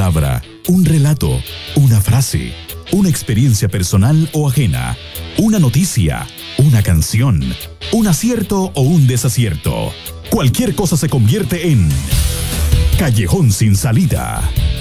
palabra, un relato, una frase, una experiencia personal o ajena, una noticia, una canción, un acierto o un desacierto. Cualquier cosa se convierte en Callejón Sin Salida.